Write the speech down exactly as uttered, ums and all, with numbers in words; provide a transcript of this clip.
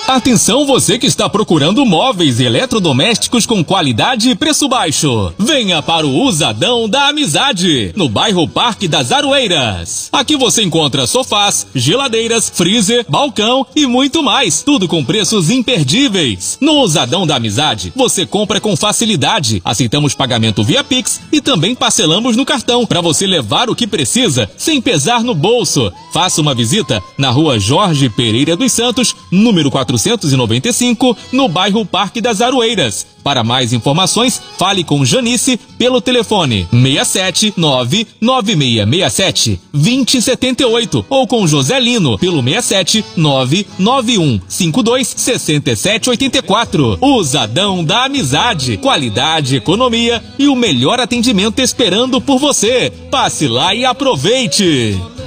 Atenção você que está procurando móveis e eletrodomésticos com qualidade e preço baixo. Venha para o Usadão da Amizade, no bairro Parque das Aroeiras. Aqui você encontra sofás, geladeiras, freezer, balcão e muito mais. Tudo com preços imperdíveis. No Usadão da Amizade, você compra com facilidade. Aceitamos pagamento via Pix e também parcelamos no cartão para você levar o que precisa sem pesar no bolso. Faça uma visita na rua Jorge Pereira dos Santos, número quatrocentos e noventa e cinco, no bairro Parque das Aroeiras. Para mais informações, fale com Janice pelo telefone seis sete nove nove seis seis sete dois zero sete oito ou com José Lino pelo seis sete nove nove um cinco dois seis sete oito quatro. Usadão da Amizade, qualidade, economia e o melhor atendimento esperando por você. Passe lá e aproveite!